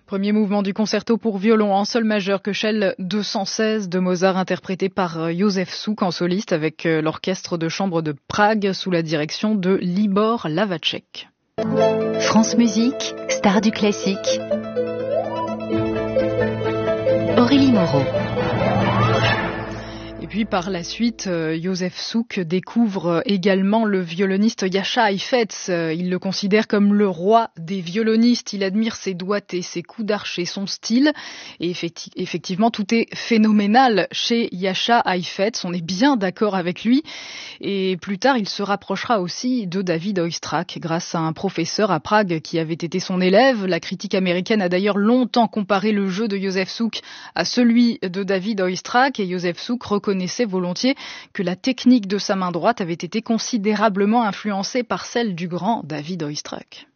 Premier mouvement du concerto pour violon en sol majeur Köchel 216 de Mozart, interprété par Józef Suk en soliste avec l'orchestre de chambre de Prague sous la direction de Libor Lavacek. France Musique, star du classique. Aurélie Moreau. Et puis par la suite, Józef Suk découvre également le violoniste Jascha Heifetz. Il le considère comme le roi des violonistes. Il admire ses doigtés, ses coups d'archet, son style. Et effectivement, tout est phénoménal chez Jascha Heifetz. On est bien d'accord avec lui. Et plus tard, il se rapprochera aussi de David Oistrakh grâce à un professeur à Prague qui avait été son élève. La critique américaine a d'ailleurs longtemps comparé le jeu de Józef Suk à celui de David Oistrakh. Et Józef Suk reconnaissait volontiers que la technique de sa main droite avait été considérablement influencée par celle du grand David Oistrakh.